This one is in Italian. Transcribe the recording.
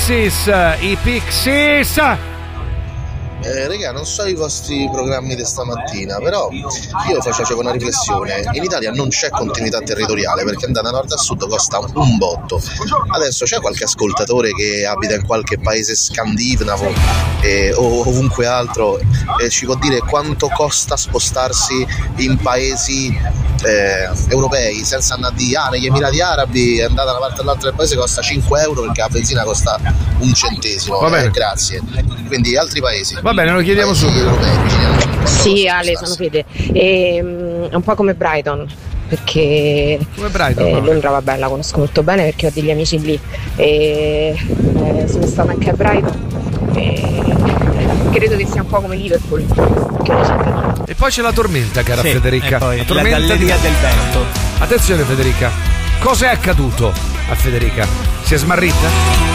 Pixies. Raga, non so i vostri programmi di stamattina, però io facevo una riflessione. In Italia non c'è continuità territoriale perché andare da nord a sud costa un botto. Adesso c'è qualche ascoltatore che abita in qualche paese scandinavo o ovunque altro e ci può dire quanto costa spostarsi in paesi europei senza andare negli Emirati Arabi, andare da una parte all'altra del paese costa 5 euro perché la benzina costa un centesimo. Grazie. Quindi altri paesi. Va bene, lo chiediamo subito. Sì, Ale, sono Fede. È un po' come Brighton, perché come Brighton, Londra, vabbè, la conosco molto bene perché ho degli amici lì e sono stata anche a Brighton e credo che sia un po' come Liverpool, che lo so. E poi c'è la tormenta, cara Federica. Poi la tormenta la galleria del vento. Attenzione Federica, cosa è accaduto a Federica? Si è smarrita?